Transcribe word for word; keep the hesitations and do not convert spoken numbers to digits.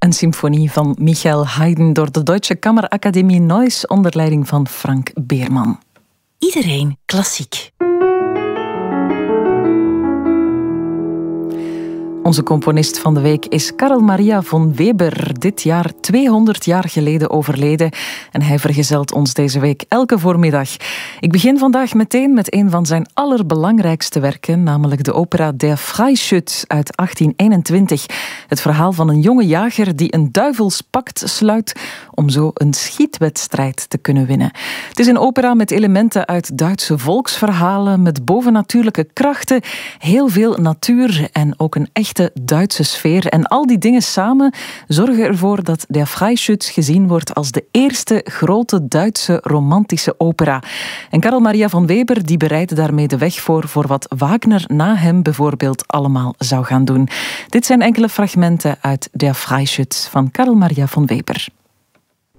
Een symfonie van Michael Haydn door de Deutsche Kammerakademie Neuss onder leiding van Frank Beerman. Iedereen klassiek. Onze componist van de week is Carl Maria von Weber, dit jaar tweehonderd jaar geleden overleden. En hij vergezelt ons deze week elke voormiddag. Ik begin vandaag meteen met een van zijn allerbelangrijkste werken, namelijk de opera Der Freischütz uit achttien eenentwintig. Het verhaal van een jonge jager die een duivelspact sluit om zo een schietwedstrijd te kunnen winnen. Het is een opera met elementen uit Duitse volksverhalen, met bovennatuurlijke krachten, heel veel natuur en ook een echte Duitse sfeer. En al die dingen samen zorgen ervoor dat Der Freischütz gezien wordt als de eerste grote Duitse romantische opera. En Carl Maria von Weber die bereidde daarmee de weg voor voor wat Wagner na hem bijvoorbeeld allemaal zou gaan doen. Dit zijn enkele fragmenten uit Der Freischütz van Carl Maria von Weber.